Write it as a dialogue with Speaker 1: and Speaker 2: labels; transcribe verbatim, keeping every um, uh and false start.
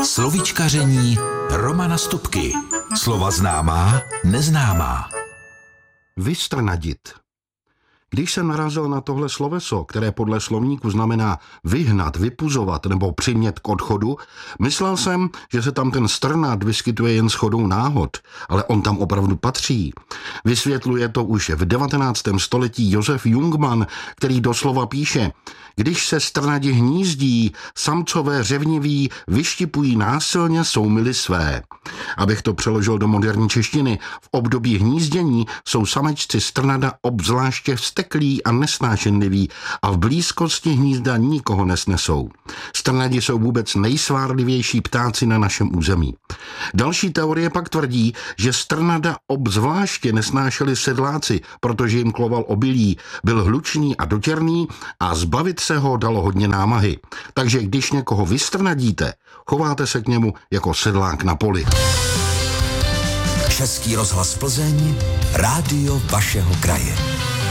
Speaker 1: Slovíčkaření Romana Stupky. Slova známá, neznámá.
Speaker 2: Vystrnadit. Když jsem narazil na tohle sloveso, které podle slovníku znamená vyhnat, vypuzovat nebo přimět k odchodu, myslel jsem, že se tam ten strnad vyskytuje jen shodou náhod, ale on tam opravdu patří. Vysvětluje to už v devatenáctém století Josef Jungmann, který doslova píše: když se strnadi hnízdí, samcové řevniví vyštipují násilně soumily své. Abych to přeložil do moderní češtiny, v období hnízdění jsou samečci strnada obzvláště vzteklí a nesnášenliví a v blízkosti hnízda nikoho nesnesou. Strnadi jsou vůbec nejsvárlivější ptáci na našem území. Další teorie pak tvrdí, že strnada obzvláště nesnášeli sedláci, protože jim kloval obilí, byl hlučný a dotěrný a zbavit se ho dalo hodně námahy. Takže když někoho vystrnadíte, chováte se k němu jako sedlák na poli.
Speaker 1: Český rozhlas Plzeň, rádio vašeho kraje.